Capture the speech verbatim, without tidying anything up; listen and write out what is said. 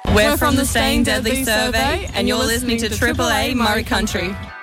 We're from the Staying Deadly Survey, and you're listening to Triple A Murray Country.